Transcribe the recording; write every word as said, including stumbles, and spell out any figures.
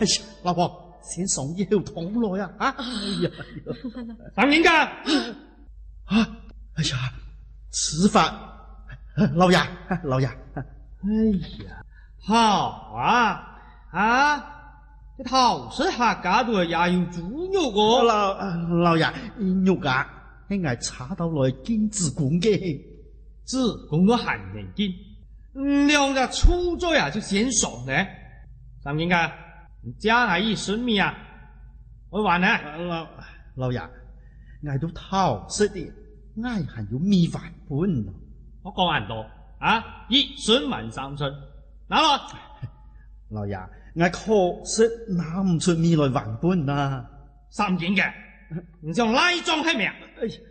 哎呀，老婆，先送腰痛来呀！啊，哎呀， 三年家啊，哎呀，吃饭，老爷，老爷，哎呀， 好啊啊！这头是客家度也有猪肉个， 老老爷，肉啊，你爱查到来见子贡嘅， 子贡都还能见，两个出咗呀就先送呢。三年家，你家下一生命啊，我话呢， 老老爷，挨到頭食啲，挨還要米飯半咯。 我講人多啊，一孫問三孫，拿來。 老爺，挨確實拿唔出米來還半啊。 三件嘅，唔想拉裝係咩啊？ 哎呀